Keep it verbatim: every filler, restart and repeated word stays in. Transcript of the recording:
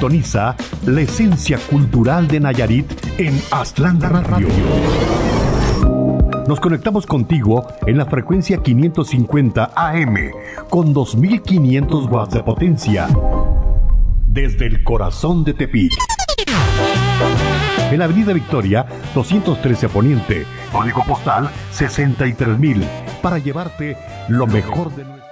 Sintoniza la esencia cultural de Nayarit en Aztlán Radio. Nos conectamos contigo en la frecuencia quinientos cincuenta A M con dos mil quinientos watts de potencia desde el corazón de Tepic. En la Avenida Victoria, doscientos trece Poniente, código postal sesenta y tres mil, para llevarte lo mejor de nuestra